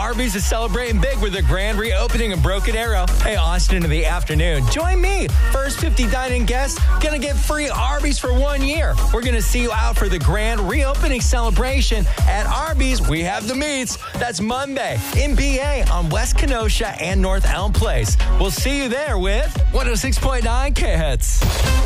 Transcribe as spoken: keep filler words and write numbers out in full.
Arby's is celebrating big with the grand reopening of Broken Arrow. Hey, Austin, in the afternoon, join me. First fifty dine-in guests gonna get free Arby's for one year. We're gonna see you out for the grand reopening celebration at Arby's. We have the meats. That's Monday in B A on West Kenosha and North Elm Place. We'll see you there with one oh six point nine K Hits.